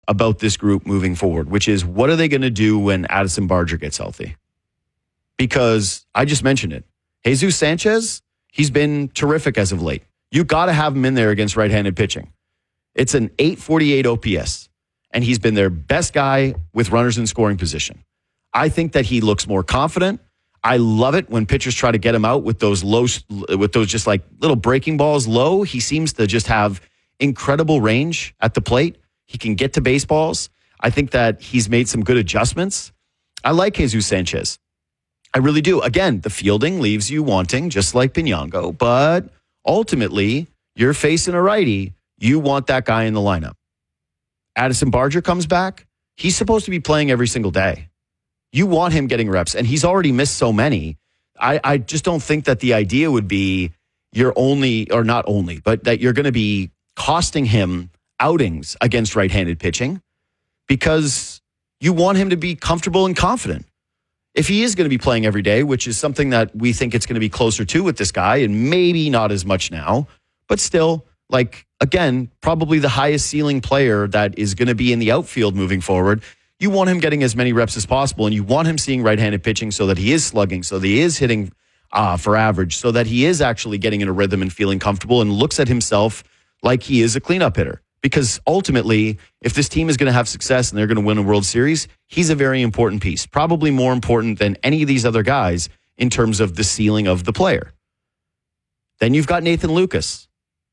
about this group moving forward, which is what are they going to do when Addison Barger gets healthy? Because I just mentioned it. Jesus Sanchez, he's been terrific as of late. You got to have him in there against right-handed pitching. It's an 848 OPS, and he's been their best guy with runners in scoring position. I think that he looks more confident. I love it when pitchers try to get him out with those just like little breaking balls low. He seems to just have incredible range at the plate. He can get to baseballs. I think that he's made some good adjustments. I like Jesus Sanchez. I really do. Again, the fielding leaves you wanting, just like Pinyango. But ultimately, you're facing a righty. You want that guy in the lineup. Addison Barger comes back. He's supposed to be playing every single day. You want him getting reps, and he's already missed so many. I just don't think that the idea would be you're only, or not only, but that you're going to be costing him outings against right-handed pitching because you want him to be comfortable and confident. If he is going to be playing every day, which is something that we think it's going to be closer to with this guy, and maybe not as much now, but still, like, again, probably the highest ceiling player that is going to be in the outfield moving forward. You want him getting as many reps as possible, and you want him seeing right-handed pitching so that he is slugging, so that he is hitting for average, so that he is actually getting in a rhythm and feeling comfortable and looks at himself like he is a cleanup hitter. Because ultimately, if this team is going to have success and they're going to win a World Series, he's a very important piece, probably more important than any of these other guys in terms of the ceiling of the player. Then you've got Nathan Lucas,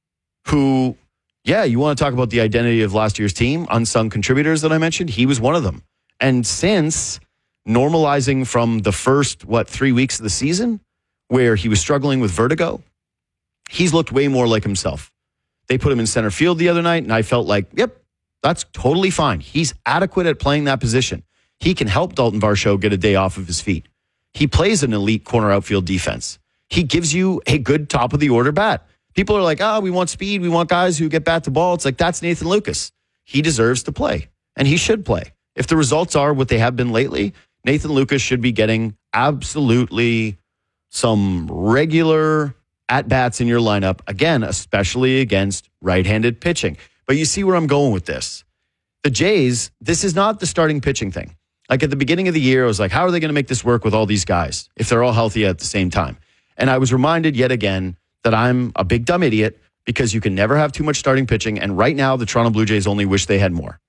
who, yeah, you want to talk about the identity of last year's team, unsung contributors that I mentioned, he was one of them. And since normalizing from the first, 3 weeks of the season, where he was struggling with vertigo, he's looked way more like himself. They put him in center field the other night, and I felt like, yep, that's totally fine. He's adequate at playing that position. He can help Dalton Varsho get a day off of his feet. He plays an elite corner outfield defense. He gives you a good top-of-the-order bat. People are like, we want speed. We want guys who get bat to ball. It's like, that's Nathan Lucas. He deserves to play, and he should play. If the results are what they have been lately, Nathan Lucas should be getting absolutely some regular at-bats in your lineup, again, especially against right-handed pitching. But you see where I'm going with this. The Jays, this is not the starting pitching thing. Like at the beginning of the year, I was like, how are they going to make this work with all these guys if they're all healthy at the same time? And I was reminded yet again that I'm a big dumb idiot because you can never have too much starting pitching. And right now, the Toronto Blue Jays only wish they had more.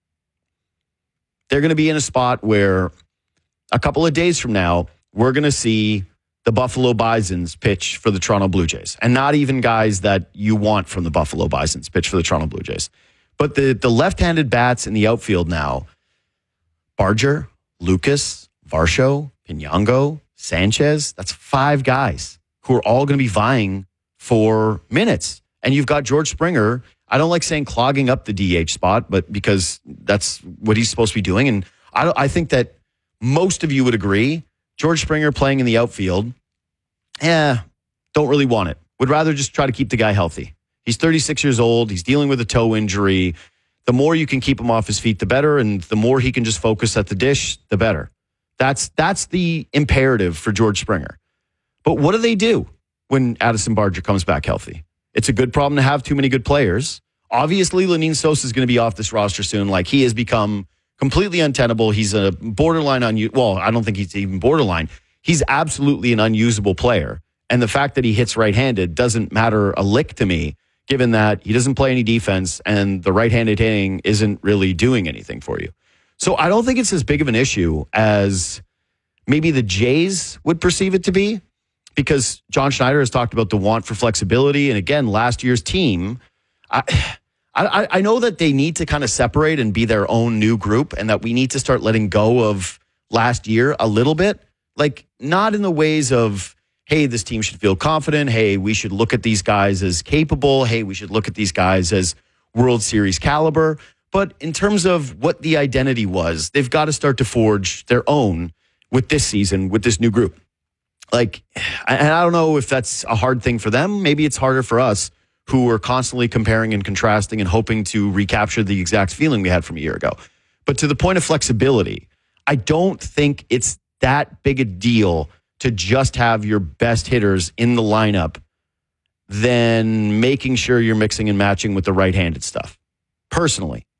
They're going to be in a spot where a couple of days from now, we're going to see the Buffalo Bisons pitch for the Toronto Blue Jays. And not even guys that you want from the Buffalo Bisons pitch for the Toronto Blue Jays. But the left-handed bats in the outfield now, Barger, Lucas, Varsho, Pinyango, Sanchez, that's 5 guys who are all going to be vying for minutes. And you've got George Springer. I don't like saying clogging up the DH spot, but because that's what he's supposed to be doing. And I think that most of you would agree, George Springer playing in the outfield, don't really want it. Would rather just try to keep the guy healthy. He's 36 years old. He's dealing with a toe injury. The more you can keep him off his feet, the better. And the more he can just focus at the dish, the better. That's the imperative for George Springer. But what do they do when Addison Barger comes back healthy? It's a good problem to have too many good players. Obviously, Lenyn Sosa is going to be off this roster soon. Like, he has become completely untenable. He's a borderline I don't think he's even borderline. He's absolutely an unusable player. And the fact that he hits right-handed doesn't matter a lick to me, given that he doesn't play any defense and the right-handed hitting isn't really doing anything for you. So I don't think it's as big of an issue as maybe the Jays would perceive it to be, because John Schneider has talked about the want for flexibility. And again, last year's team, I know that they need to kind of separate and be their own new group, and that we need to start letting go of last year a little bit. Like, not in the ways of, hey, this team should feel confident. Hey, we should look at these guys as capable. Hey, we should look at these guys as World Series caliber. But in terms of what the identity was, they've got to start to forge their own with this season, with this new group. Like, and I don't know if that's a hard thing for them. Maybe it's harder for us, who are constantly comparing and contrasting and hoping to recapture the exact feeling we had from a year ago. But to the point of flexibility, I don't think it's that big a deal to just have your best hitters in the lineup than making sure you're mixing and matching with the right-handed stuff. Personally,